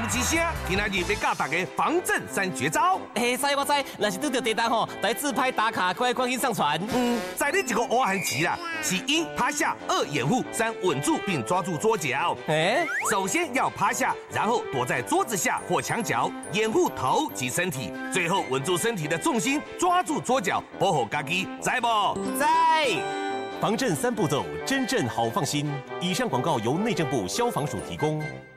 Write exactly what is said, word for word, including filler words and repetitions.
公之声，今仔日要教大家防震三绝招。 嘿，知我知，若是拄到地震吼，来自拍打卡，快赶紧上传。 嗯，在你一个乌汉棋啦，是一趴下，二掩护，三稳住并抓住桌角。 哎， 首先要趴下，然后躲在桌子下或墙角，掩护头及身体，最后稳住身体的重心，抓住桌角，保护家己，知不？ 在。 防震三步骤，真正好放心。以上广告由内政部消防署提供。